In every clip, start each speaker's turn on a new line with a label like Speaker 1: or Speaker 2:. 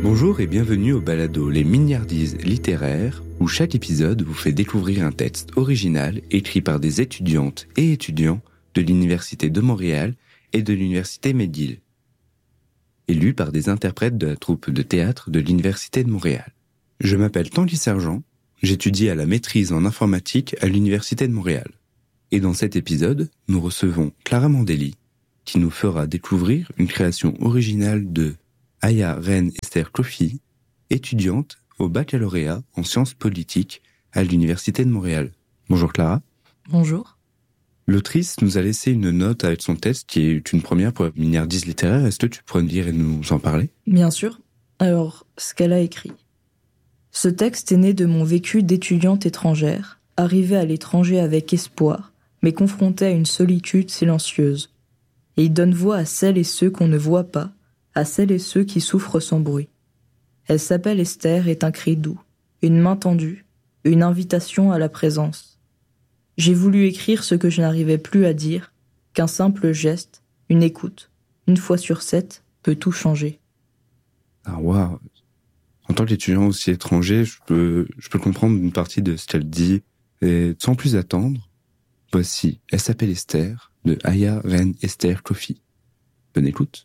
Speaker 1: Bonjour et bienvenue au balado Les Mignardises littéraires, où chaque épisode vous fait découvrir un texte original écrit par des étudiantes et étudiants de l'Université de Montréal et de l'Université McGill, et lu par des interprètes de la troupe de théâtre de l'Université de Montréal. Je m'appelle Tanguy Sergent, j'étudie à la maîtrise en informatique à l'Université de Montréal. Et dans cet épisode, nous recevons Clara Mandelli, qui nous fera découvrir une création originale de Aya Reine Esther Kofi, étudiante au baccalauréat en sciences politiques à l'Université de Montréal. Bonjour Clara.
Speaker 2: Bonjour.
Speaker 1: L'autrice nous a laissé une note avec son texte qui est une première pour la Mignardise littéraire. Est-ce que tu pourrais me dire et nous en parler ?
Speaker 2: Bien sûr. Alors, ce qu'elle a écrit. Ce texte est né de mon vécu d'étudiante étrangère, arrivée à l'étranger avec espoir, mais confrontée à une solitude silencieuse. Et il donne voix à celles et ceux qu'on ne voit pas, à celles et ceux qui souffrent sans bruit. Elle s'appelle Esther est un cri doux, une main tendue, une invitation à la présence. J'ai voulu écrire ce que je n'arrivais plus à dire, qu'un simple geste, une écoute, une fois sur 7, peut tout changer.
Speaker 1: Ah waouh. En tant qu'étudiant aussi étranger, je peux comprendre une partie de ce qu'elle dit. Et sans plus attendre, voici Elle s'appelle Esther de Aya Reine Esther Kofi. Bonne écoute.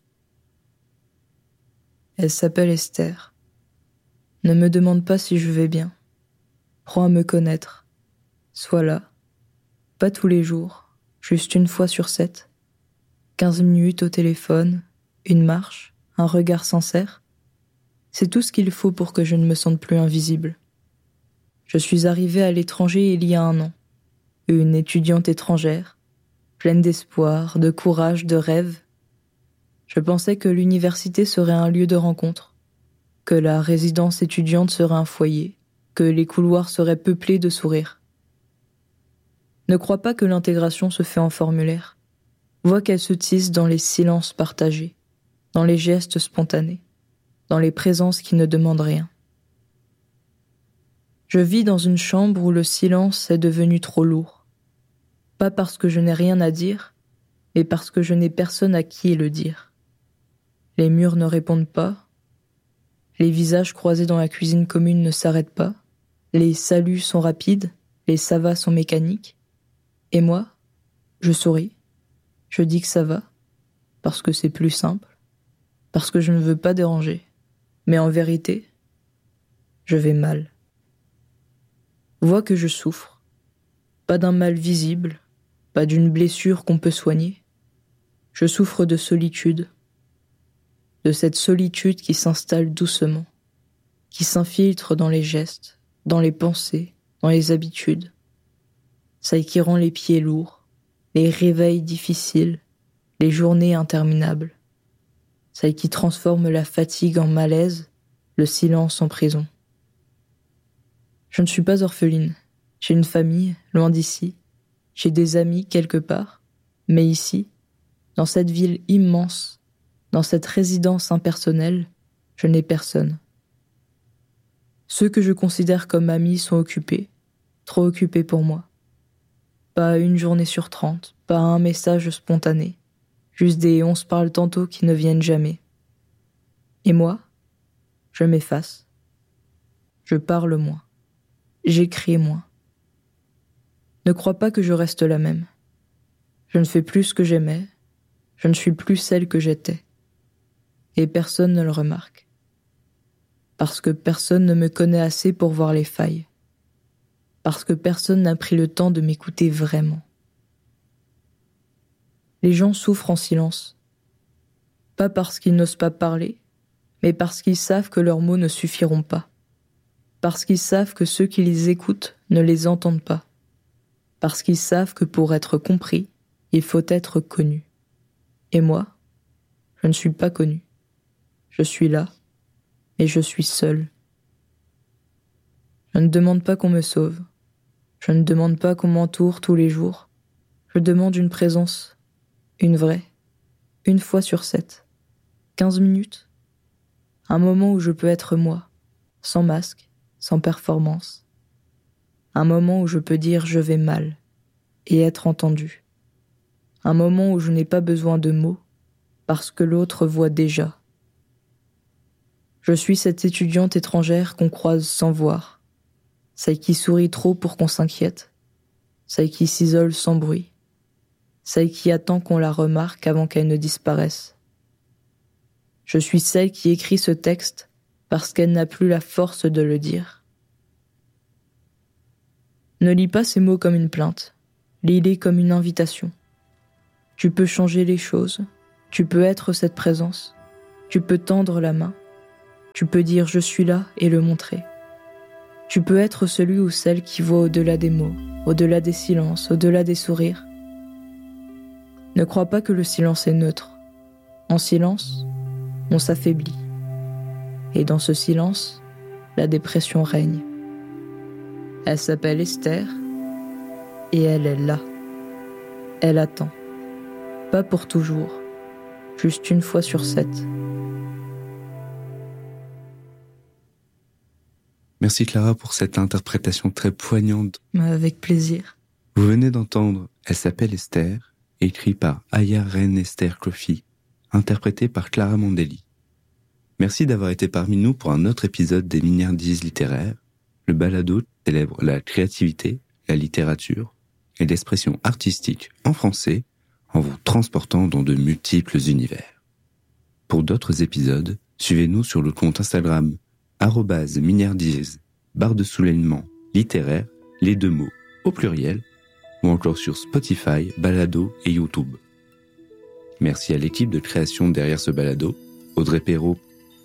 Speaker 2: Elle s'appelle Esther. Ne me demande pas si je vais bien. Prends à me connaître. Sois là. Pas tous les jours, juste une fois sur 7. 15 minutes au téléphone, une marche, un regard sincère. C'est tout ce qu'il faut pour que je ne me sente plus invisible. Je suis arrivée à l'étranger il y a 1 an. Une étudiante étrangère, pleine d'espoir, de courage, de rêve. Je pensais que l'université serait un lieu de rencontre, que la résidence étudiante serait un foyer, que les couloirs seraient peuplés de sourires. Ne crois pas que l'intégration se fait en formulaire. Vois qu'elle se tisse dans les silences partagés, dans les gestes spontanés, dans les présences qui ne demandent rien. Je vis dans une chambre où le silence est devenu trop lourd. Pas parce que je n'ai rien à dire, mais parce que je n'ai personne à qui le dire. Les murs ne répondent pas. Les visages croisés dans la cuisine commune ne s'arrêtent pas. Les saluts sont rapides, les ça va sont mécaniques. Et moi, je souris. Je dis que ça va, parce que c'est plus simple, parce que je ne veux pas déranger. Mais en vérité, je vais mal. Vois que je souffre. Pas d'un mal visible, pas d'une blessure qu'on peut soigner. Je souffre de solitude. De cette solitude qui s'installe doucement, qui s'infiltre dans les gestes, dans les pensées, dans les habitudes. Celle qui rend les pieds lourds, les réveils difficiles, les journées interminables. Celle qui transforme la fatigue en malaise, le silence en prison. Je ne suis pas orpheline. J'ai une famille, loin d'ici. J'ai des amis quelque part. Mais ici, dans cette ville immense, dans cette résidence impersonnelle, je n'ai personne. Ceux que je considère comme amis sont occupés, trop occupés pour moi. Pas une journée sur 30, pas un message spontané, juste des on se parle tantôt qui ne viennent jamais. Et moi, je m'efface. Je parle moins. J'écris moins. Ne crois pas que je reste la même. Je ne fais plus ce que j'aimais, je ne suis plus celle que j'étais. Et personne ne le remarque. Parce que personne ne me connaît assez pour voir les failles. Parce que personne n'a pris le temps de m'écouter vraiment. Les gens souffrent en silence. Pas parce qu'ils n'osent pas parler, mais parce qu'ils savent que leurs mots ne suffiront pas. Parce qu'ils savent que ceux qui les écoutent ne les entendent pas. Parce qu'ils savent que pour être compris, il faut être connu. Et moi, je ne suis pas connu. Je suis là, et je suis seule. Je ne demande pas qu'on me sauve. Je ne demande pas qu'on m'entoure tous les jours. Je demande une présence, une vraie, une fois sur 7. 15 minutes. Un moment où je peux être moi, sans masque, sans performance. Un moment où je peux dire je vais mal, et être entendu. Un moment où je n'ai pas besoin de mots, parce que l'autre voit déjà. Je suis cette étudiante étrangère qu'on croise sans voir, celle qui sourit trop pour qu'on s'inquiète, celle qui s'isole sans bruit, celle qui attend qu'on la remarque avant qu'elle ne disparaisse. Je suis celle qui écrit ce texte parce qu'elle n'a plus la force de le dire. Ne lis pas ces mots comme une plainte, lis-les comme une invitation. Tu peux changer les choses, tu peux être cette présence, tu peux tendre la main, tu peux dire « je suis là » et le montrer. Tu peux être celui ou celle qui voit au-delà des mots, au-delà des silences, au-delà des sourires. Ne crois pas que le silence est neutre. En silence, on s'affaiblit. Et dans ce silence, la dépression règne. Elle s'appelle Esther, et elle est là. Elle attend. Pas pour toujours, juste une fois sur 7.
Speaker 1: Merci Clara pour cette interprétation très poignante.
Speaker 2: Avec plaisir.
Speaker 1: Vous venez d'entendre « Elle s'appelle Esther », écrit par Aya Reine Esther Clofi, interprété par Clara Mondelli. Merci d'avoir été parmi nous pour un autre épisode des Mignardises littéraires. Le balado célèbre la créativité, la littérature et l'expression artistique en français en vous transportant dans de multiples univers. Pour d'autres épisodes, suivez-nous sur le compte Instagram @mignardises, _littéraire, les 2 mots au pluriel, ou encore sur Spotify, Balado et YouTube. Merci à l'équipe de création derrière ce balado, Audrey Perrault,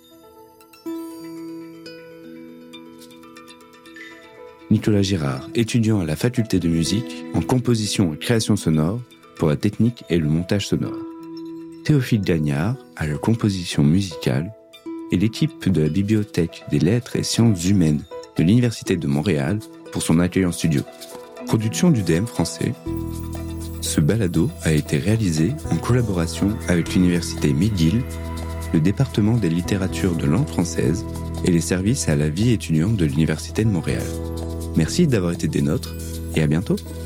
Speaker 1: Nicolas Girard, étudiant à la faculté de musique en composition et création sonore pour la technique et le montage sonore, Théophile Gagnard à la composition musicale et l'équipe de la Bibliothèque des Lettres et Sciences Humaines de l'Université de Montréal pour son accueil en studio. Production du DM français. Ce balado a été réalisé en collaboration avec l'Université McGill, le département des littératures de langue française et les services à la vie étudiante de l'Université de Montréal. Merci d'avoir été des nôtres et à bientôt.